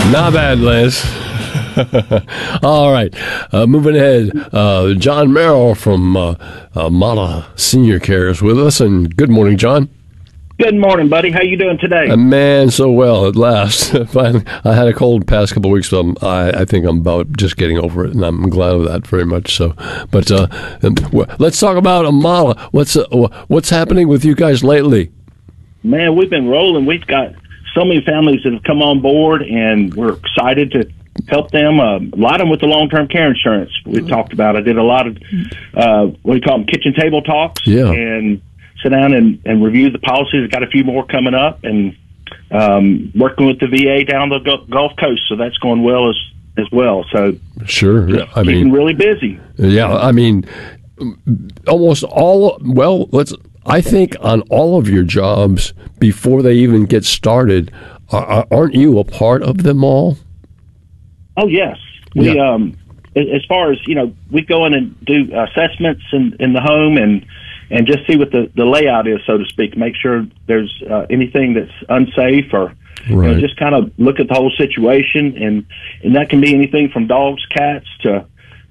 Not bad, Lance. All right. Moving ahead, John Merrill from Mala Senior Care is with us. And good morning, John. Good morning, buddy. How you doing today? Man, so well at last. Finally, I had a cold the past couple of weeks, so I think I'm about just getting over it, and I'm glad of that very much. So, but let's talk about Mala. What's happening with you guys lately? Man, we've been rolling. We've got so many families that have come on board, and we're excited to help them. A lot of them with the long-term care insurance we talked about. I did a lot of what do you call them, kitchen table talks, and sit down and review the policies. I've got a few more coming up, and working with the VA down the Gulf Coast, so that's going well as well. So sure, I mean, keeping really busy. Yeah, I mean, almost all. Well, I think on all of your jobs before they even get started, aren't you a part of them all? Oh yes, we. As far as we go in and do assessments in the home and just see what the layout is, so to speak. Make sure there's anything that's unsafe, or just kind of look at the whole situation, and that can be anything from dogs, cats to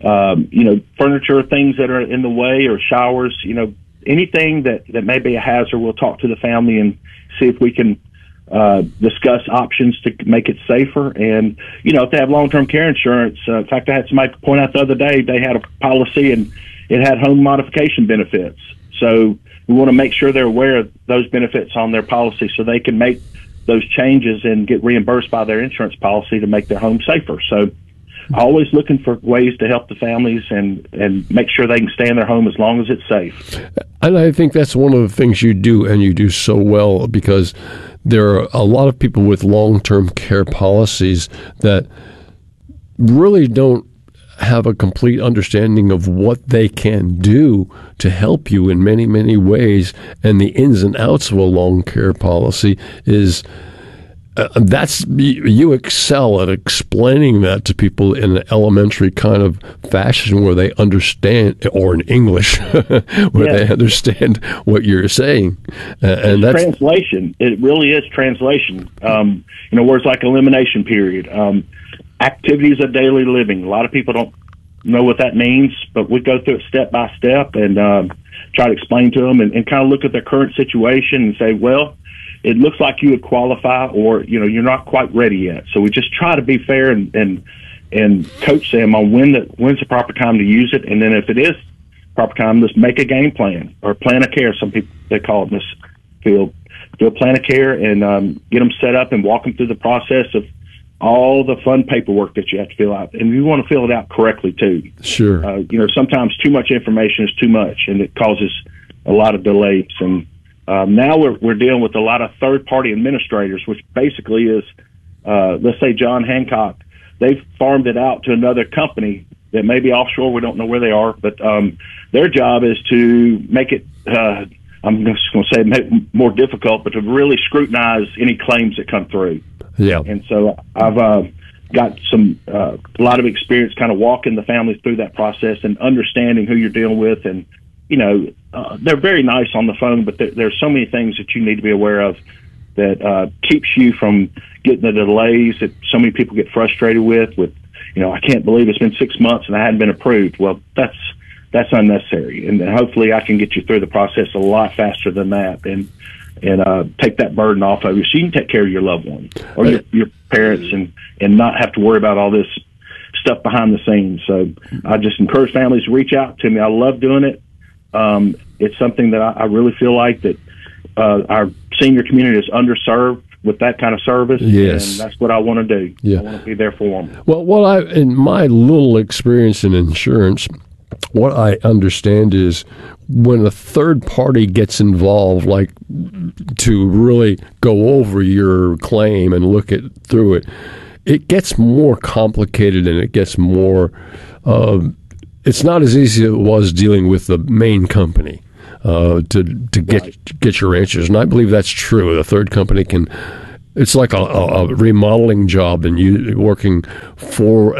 furniture, things that are in the way, or showers. Anything that may be a hazard. We'll talk to the family and see if we can discuss options to make it safer. And if they have long-term care insurance, in fact, I had somebody point out the other day they had a policy and it had home modification benefits. So we want to make sure they're aware of those benefits on their policy, so they can make those changes and get reimbursed by their insurance policy to make their home safer. So always looking for ways to help the families and make sure they can stay in their home as long as it's safe. And I think that's one of the things you do, and you do so well, because there are a lot of people with long-term care policies that really don't have a complete understanding of what they can do to help you in many, many ways. And the ins and outs of a long care policy is you excel at explaining that to people in an elementary kind of fashion where they understand, or in English, where they understand what you're saying. And that's translation. It really is translation. Words like elimination period, activities of daily living. A lot of people don't know what that means, but we go through it step by step and try to explain to them and kind of look at their current situation and say, well, it looks like you would qualify, or you're not quite ready yet. So we just try to be fair and coach them on when's the proper time to use it, and then if it is proper time, let's make a game plan or plan of care. Some people, they call it in this field, do a plan of care and get them set up and walk them through the process of all the fun paperwork that you have to fill out, and you want to fill it out correctly too. Sure. Sometimes too much information is too much, and it causes a lot of delays. And now we're dealing with a lot of third-party administrators, which basically is, let's say John Hancock, they've farmed it out to another company that may be offshore. We don't know where they are, but their job is to make it, I'm just going to say, make it more difficult, but to really scrutinize any claims that come through. Yeah. And so I've got a lot of experience kind of walking the families through that process and understanding who you're dealing with. And, they're very nice on the phone, but there's so many things that you need to be aware of that keeps you from getting the delays that so many people get frustrated with, I can't believe it's been 6 months and I hadn't been approved. Well, that's unnecessary. And hopefully I can get you through the process a lot faster than that and take that burden off of you, so you can take care of your loved one or your parents and not have to worry about all this stuff behind the scenes. So I just encourage families to reach out to me. I love doing it. It's something that I really feel like that our senior community is underserved with that kind of service. Yes. And that's what I want to do. Yeah. I want to be there for them. Well, in my little experience in insurance, what I understand is when a third party gets involved, like to really go over your claim and look through it, it gets more complicated and it gets more, it's not as easy as it was dealing with the main company to get your answers. And I believe that's true. The third company can It's like a remodeling job, and you working for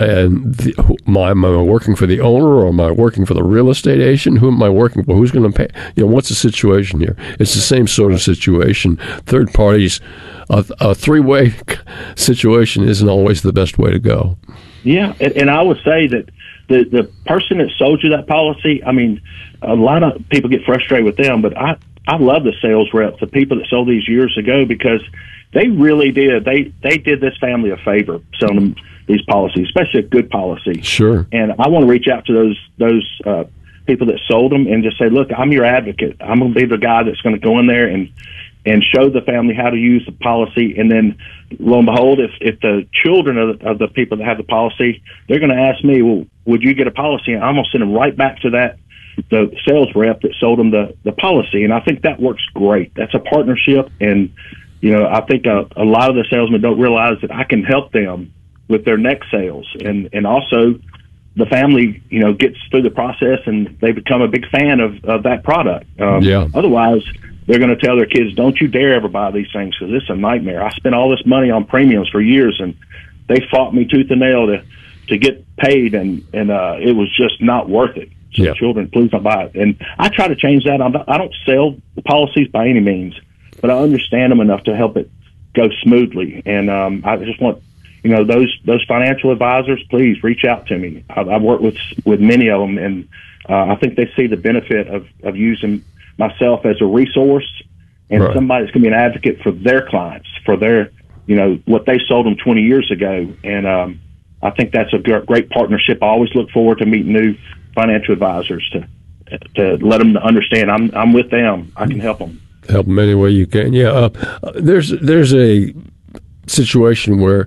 am I working for the owner, or am I working for the real estate agent? Who am I working for? Who's going to pay? What's the situation here? It's the same sort of situation. Third parties, a three-way situation isn't always the best way to go. Yeah, and I would say that the person that sold you that policy, I mean, a lot of people get frustrated with them, but I love the sales reps, the people that sold these years ago, because they really did. They did this family a favor selling them these policies, especially a good policy. Sure. And I want to reach out to those people that sold them and just say, look, I'm your advocate. I'm going to be the guy that's going to go in there and show the family how to use the policy. And then, lo and behold, if the children of the people that have the policy, they're going to ask me, well, would you get a policy? And I'm going to send them right back to the sales rep that sold them the policy. And I think that works great. That's a partnership. And I think a lot of the salesmen don't realize that I can help them with their next sales, and also the family, gets through the process and they become a big fan of that product. Otherwise, they're going to tell their kids, "Don't you dare ever buy these things, because it's a nightmare. I spent all this money on premiums for years, and they fought me tooth and nail to get paid, and it was just not worth it." So children, please don't buy it. And I try to change that. I don't sell the policies by any means, but I understand them enough to help it go smoothly. And I just want, those financial advisors, please reach out to me. I've worked with many of them, and I think they see the benefit of using myself as a resource and somebody that's going to be an advocate for their clients, for their, what they sold them 20 years ago. And I think that's a great partnership. I always look forward to meeting new financial advisors to let them understand I'm with them. I can help them. Help them any way you can. Yeah, there's a situation where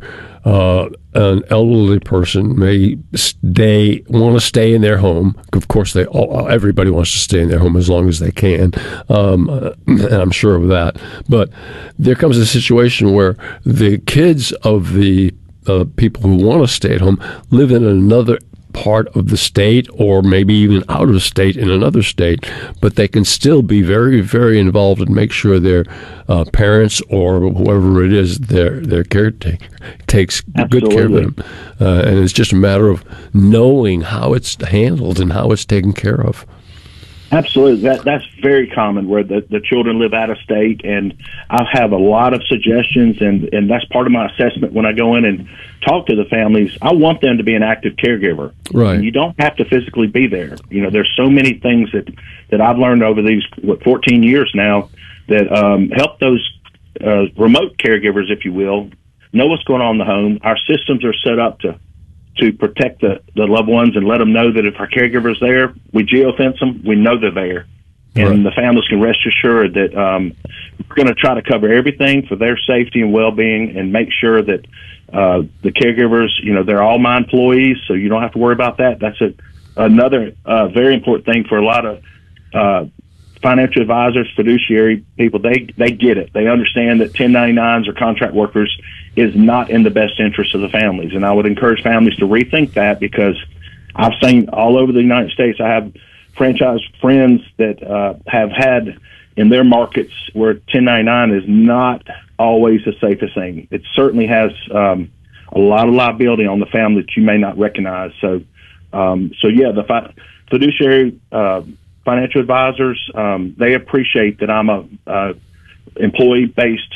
an elderly person may want to stay in their home. Of course, everybody wants to stay in their home as long as they can, and I'm sure of that. But there comes a situation where the kids of the people who want to stay at home live in another part of the state, or maybe even out of state in another state, but they can still be very, very involved and make sure their parents or whoever it is, their caretaker takes good care of them. And it's just a matter of knowing how it's handled and how it's taken care of. Absolutely. That's very common, where the children live out of state, and I have a lot of suggestions, and that's part of my assessment when I go in and talk to the families. I want them to be an active caregiver. Right. And you don't have to physically be there. There's so many things that I've learned over these 14 years now that help those remote caregivers, if you will, know what's going on in the home. Our systems are set up to protect the loved ones and let them know that if our caregiver's there, we geofence them, we know they're there. And the families can rest assured that we're going to try to cover everything for their safety and well-being, and make sure that the caregivers, they're all my employees, so you don't have to worry about that. That's another very important thing for a lot of financial advisors, fiduciary people. They get it. They understand that 1099s or contract workers is not in the best interest of the families. And I would encourage families to rethink that, because I've seen all over the United States, I have franchise friends that have had in their markets where 1099 is not always the safest thing. It certainly has a lot of liability on the family that you may not recognize. So the fiduciary financial advisors, they appreciate that I'm a employee-based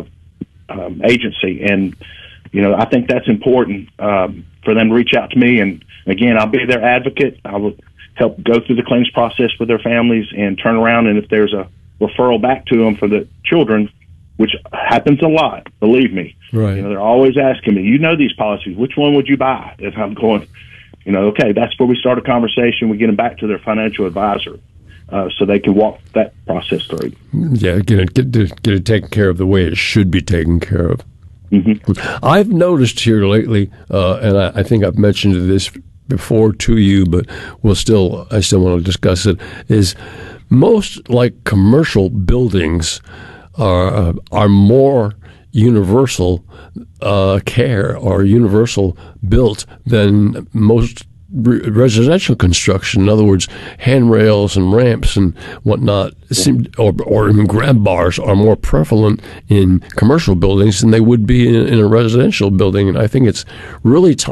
agency, and I think that's important for them to reach out to me. And again, I'll be their advocate. I will help go through the claims process with their families and turn around, and if there's a referral back to them for the children, which happens a lot, believe me. Right. They're always asking me, these policies, which one would you buy? And I'm going, okay, that's where we start a conversation. We get them back to their financial advisor, so they can walk that process through. Yeah, get it taken care of the way it should be taken care of. Mm-hmm. I've noticed here lately, and I think I've mentioned this before to you, but I still want to discuss it, is most commercial buildings are more universal care or universal built than most residential construction. In other words, handrails and ramps and whatnot, or even grab bars are more prevalent in commercial buildings than they would be in a residential building. And I think it's really time